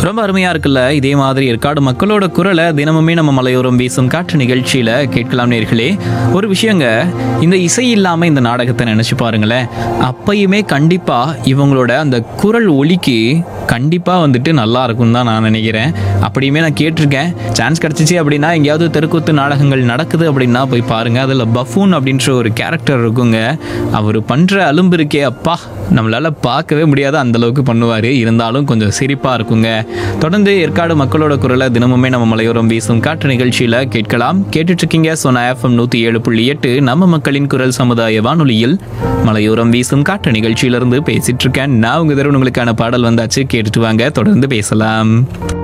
ரொம்ப அருமையா இருக்குல்ல. இதே மாதிரி ஏற்காடு மக்களோட குரலை தினமுமே நம்ம மலையோரம் வீசும் காற்று நிகழ்ச்சியில கேட்கலாம் நேர்களே. ஒரு விஷயங்க, இந்த இசை இல்லாம இந்த நாடகத்தை நினைச்சு பாருங்களேன். அப்பயுமே கண்டிப்பா இவங்களோட அந்த குரல் ஒலிக்கு கண்டிப்பா வந்துட்டு நல்லா இருக்கும் தான் நான் நினைக்கிறேன். அப்படியுமே நான் கேட்டிருக்கேன். சான்ஸ் கிடைச்சிச்சு அப்படின்னா எங்கேயாவது தெருக்கூத்து நாடகங்கள் நடக்குது அப்படின்னா போய் பாருங்க. அதில் பஃபூன் அப்படின்ற ஒரு கேரக்டர் இருக்குங்க. அவர் பண்ற அலும்பு இருக்கே அப்பா, நம்மளால பார்க்கவே முடியாத அந்த அளவுக்கு பண்ணுவார். இருந்தாலும் கொஞ்சம் சிரிப்பா இருக்குங்க. தொடர்ந்து ஏற்காடு மக்களோட குரலை தினமுமே நம்ம மலையோரம் வீசும் காற்று நிகழ்ச்சியில கேட்கலாம். கேட்டுட்டு இருக்கீங்க சோனா எஃப்எம் 107.8 நம்ம மக்களின் குரல் சமுதாய வானொலியில் மலையோரம் வீசும் காற்று நிகழ்ச்சியிலிருந்து பேசிட்டு இருக்கேன். நான் உங்க தருண். உங்களுக்கான பாடல் வந்தாச்சு, கேட்டுட்டு வாங்க, தொடர்ந்து பேசலாம்.